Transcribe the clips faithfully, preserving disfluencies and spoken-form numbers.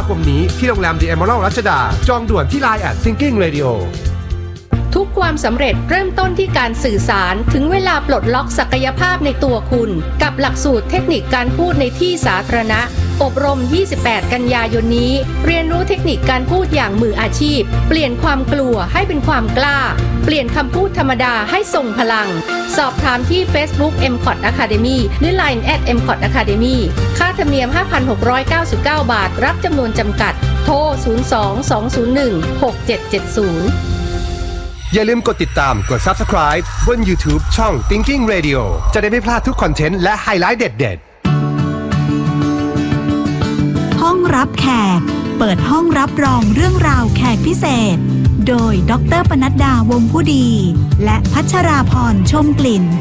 คมนี้ที่โรงแรม The Emerald รัชดาจองด่วนที่ ไลน์ แอท Thinking Radio ทุกความสำเร็จเริ่มต้นที่การสื่อสารถึงเวลาปลดล็อกศักยภาพในตัวคุณกับหลักสูตรเทคนิคการพูดในที่สาธารณะอบรมยี่สิบแปดกันยายนนี้เรียนรู้เทคนิคการพูดอย่างมืออาชีพเปลี่ยนความกลัวให้เป็นความกล้าเปลี่ยนคำพูดธรรมดาให้ทรงพลังสอบถามที่ Facebook เอ็ม คอท Academy หรือ ไลน์ แอท เอ็ม คอท Academy ค่าธรรมเนียม ห้าพันหกร้อยเก้าสิบเก้า บาทรับจำนวนจำกัดโทรศูนย์ สอง สอง ศูนย์ หนึ่ง หก เจ็ด เจ็ด ศูนย์อย่าลืมกดติดตามกด Subscribe บน YouTube ช่อง Thinking Radio จะได้ไม่พลาดทุกคอนเทนต์และไฮไลท์เด็ดๆห้องรับแขกเปิดห้องรับรองเรื่องราวแขกพิเศษโดยดร.ปนัดดาวงผู้ดีและพัชราพรชมกลิ่น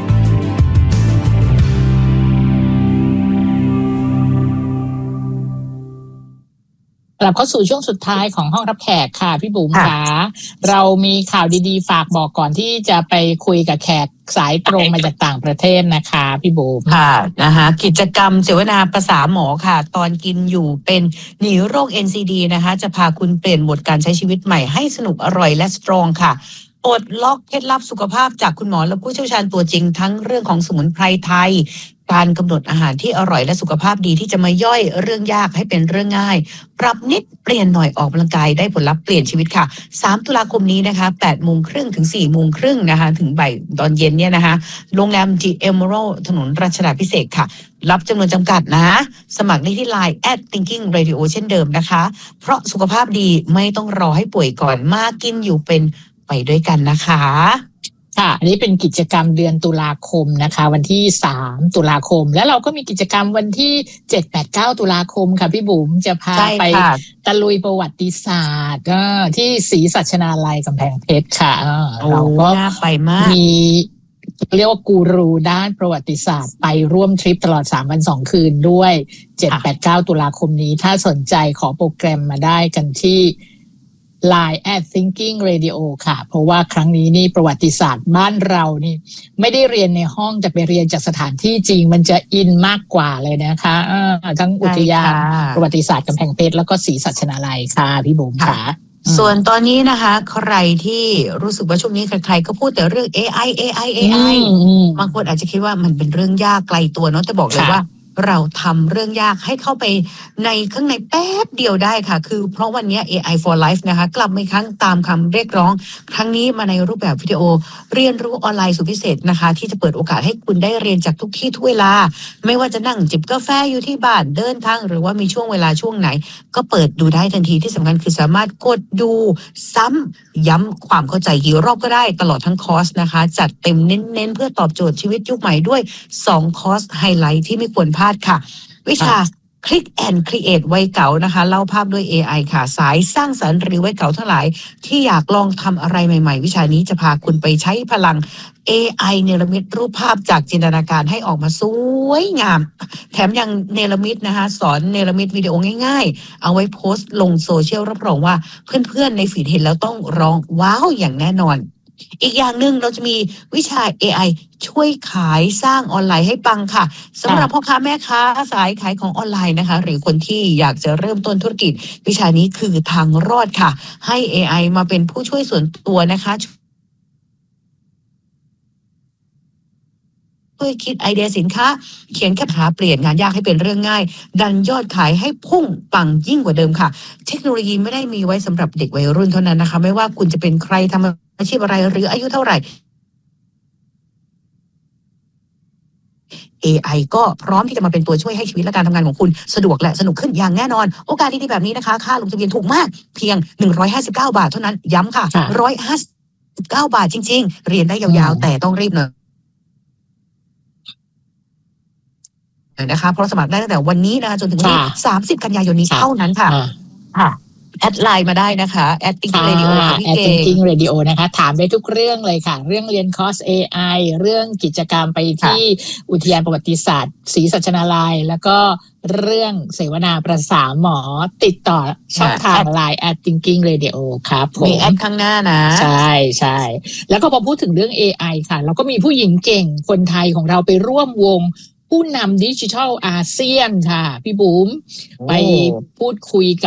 กลับเข้าสู่ช่วงสุดท้ายของห้องรับแขกค่ะพี่บุ๋มค่ะเรามีข่าวดีๆฝากบอกก่อนที่จะไปคุยกับแขกสายตรงมาจากต่างประเทศนะคะพี่บุ๋มค่ะนะคะกิจกรรมเสวนาภาษาหมอค่ะตอนกินอยู่เป็นหนีโรค เอ็น ซี ดี นะคะจะพาคุณเปลี่ยนโหมดการใช้ชีวิตใหม่ให้สนุกอร่อยและสตรองค่ะปลดล็อกเคล็ดลับสุขภาพจากคุณหมอและผู้เชี่ยวชาญตัวจริงทั้งเรื่องของสมุนไพรไทยการกำหนดอาหารที่อร่อยและสุขภาพดีที่จะมาย่อยเรื่องยากให้เป็นเรื่องง่ายปรับนิดเปลี่ยนหน่อยออกกำลังกายได้ผลลัพธ์เปลี่ยนชีวิตค่ะสามตุลาคมนี้นะคะแปดโมงครึ่งถึงสี่โมงครึ่งนะคะถึงบ่ายตอนเย็นเนี่ยนะคะโรงแรม The Emerald ถนนรัชดาภิเษกค่ะรับจำนวนจำกัดนะสมัครได้ที่ ไลน์ แอท Thinking Radio เช่นเดิมนะคะเพราะสุขภาพดีไม่ต้องรอให้ป่วยก่อนมากินอยู่เป็นไปด้วยกันนะคะค่ะอันนี้เป็นกิจกรรมเดือนตุลาคมนะคะวันที่สามตุลาคมแล้วเราก็มีกิจกรรมวันที่เจ็ด แปด เก้าตุลาคมค่ะพี่บุ๋มจะพาไปตะลุยประวัติศาสตร์ที่ศรีสัชนาลัยกำแพงเพชรค่ะเราก็ไปมากมีเรียกว่ากูรูด้านประวัติศาสตร์ไปร่วมทริปตลอดสามวันสองคืนด้วยเจ็ด แปด เก้าตุลาคมนี้ถ้าสนใจขอโปรแกรมมาได้กันที่ไลน์ แอท Thinking Radio ค่ะเพราะว่าครั้งนี้นี่ประวัติศาสตร์บ้านเรานี่ไม่ได้เรียนในห้องจะไปเรียนจากสถานที่จริงมันจะอินมากกว่าเลยนะคะทั้งอุทยานประวัติศาสตร์กำแพงเพชรแล้วก็ศรีสัชนาลัยค่ะพี่บุ๋มค่ะส่วนตอนนี้นะคะใครที่รู้สึกว่าช่วงนี้ใครๆก็พูดแต่เรื่อง เอ ไอ เอ ไอ เอ ไอ บางคนอาจจะคิดว่ามันเป็นเรื่องยากไกลตัวเนาะแต่บอกเลยว่าเราทำเรื่องยากให้เข้าไปในข้างในแป๊บเดียวได้ค่ะคือเพราะวันนี้ เอ ไอ for Life นะคะกลับมาอีกครั้งตามคำเรียกร้องครั้งนี้มาในรูปแบบวิดีโอเรียนรู้ออนไลน์สุดพิเศษนะคะที่จะเปิดโอกาสให้คุณได้เรียนจากทุกที่ทุกเวลาไม่ว่าจะนั่งจิบกาแฟอยู่ที่บ้านเดินทางหรือว่ามีช่วงเวลาช่วงไหนก็เปิดดูได้ทันทีที่สำคัญคือสามารถกดดูซ้ำย้ำความเข้าใจกี่รอบก็ได้ตลอดทั้งคอร์สนะคะจัดเต็มเน้นๆเพื่อตอบโจทย์ชีวิตยุคใหม่ด้วยสองคอร์สไฮไลท์ที่ไม่ควรพลาดค่ะวิชา Click and Create วัยเก๋านะคะเล่าภาพด้วย เอ ไอ ค่ะสายสร้างสรรค์หรือวัยเก๋าทั้งหลายที่อยากลองทำอะไรใหม่ๆวิชานี้จะพาคุณไปใช้พลัง เอ ไอ เนรมิตรูปภาพจากจินตนาการให้ออกมาสวยงามแถมยังเนรมิตนะคะสอนเนรมิตวิดีโอง่ายๆเอาไว้โพสต์ลงโซเชียลรับรองว่าเพื่อนๆในฟีดเห็นแล้วต้องร้องว้าวอย่างแน่นอนอีกอย่างหนึ่งเราจะมีวิชา เอ ไอ ช่วยขายสร้างออนไลน์ให้ปังค่ะสำหรับพ่อค้าแม่ค้าสายขายของออนไลน์นะคะหรือคนที่อยากจะเริ่มต้นธุรกิจวิชานี้คือทางรอดค่ะให้ เอ ไอ มาเป็นผู้ช่วยส่วนตัวนะคะช่วยคิดไอเดียสินค้าเขียนแคปหาเปลี่ยนงานยากให้เป็นเรื่องง่ายดันยอดขายให้พุ่งปังยิ่งกว่าเดิมค่ะเทคโนโลยีไม่ได้มีไว้สำหรับเด็กวัยรุ่นเท่านั้นนะคะไม่ว่าคุณจะเป็นใครทำอาชีพอะไรหรืออายุเท่าไหร่ เอ ไอ ก็พร้อมที่จะมาเป็นตัวช่วยให้ชีวิตและการทำงานของคุณสะดวกและสนุกขึ้นอย่างแน่นอนโอกาสดีๆแบบนี้นะคะค่าลงทะเบียนถูกมากเพียงหนึ่งร้อยห้าสิบเก้าบาทเท่านั้นย้ำค่ะหนึ่งร้อยห้าสิบเก้าบาทจริงๆเรียนได้ยาวๆแต่ต้องรีบหน่อยนะคะเพราะสมัครได้ตั้งแต่วันนี้นะคะจนถึงวันที่สามสิบกันยายนนี้เท่านั้นค่ะค่ะแอดไลน์มาได้นะคะแอด Thinking Radio ค่ะพี่เก๋ Thinking Radio นะคะถามได้ทุกเรื่องเลยค่ะเรื่องเรียนคอร์ส เอ ไอ เรื่องกิจกรรมไปที่อุทยานประวัติศาสตร์ศรีสัชนาลัยแล้วก็เรื่องเสวนาภาษาหมอติดต่อช่องทาง ไลน์ แอท Thinking Radio ครับผมมีแอดข้างหน้านะใช่ใช่แล้วก็พอพูดถึงเรื่อง เอ ไอ ค่ะเราก็มีผู้หญิงเก่งคนไทยของเราไปร่วมวงผู้นำดิจิทัลอาเซียนค่ะพี่บุ๋มไปพูดคุยกับ